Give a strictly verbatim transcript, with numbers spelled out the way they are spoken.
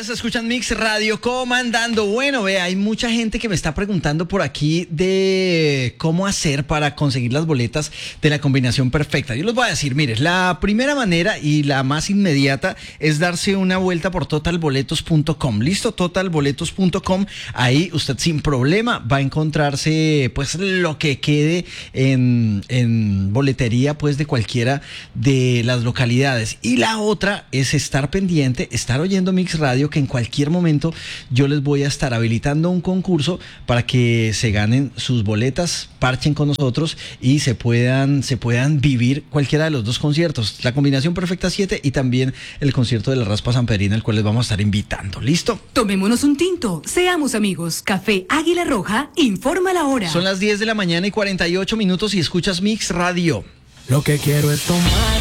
Ustedes escuchan Mix Radio comandando. Bueno, vea, hay mucha gente que me está preguntando por aquí de cómo hacer para conseguir las boletas de la combinación perfecta. Yo les voy a decir, mire, la primera manera y la más inmediata es darse una vuelta por total boletos punto com. ¿Listo? total boletos punto com. Ahí usted sin problema va a encontrarse pues lo que quede en, en boletería pues de cualquiera de las localidades. Y la otra es estar pendiente, estar oyendo Mix Radio, que en cualquier momento yo les voy a estar habilitando un concurso para que se ganen sus boletas, parchen con nosotros y se puedan, se puedan vivir cualquiera de los dos conciertos, la combinación perfecta siete y también el concierto de la Raspa Sanpedrina, al cual les vamos a estar invitando. ¿Listo? Tomémonos un tinto, seamos amigos. Café Águila Roja informa la hora. Son las diez de la mañana y cuarenta y ocho minutos y escuchas Mix Radio. Lo que quiero es tomar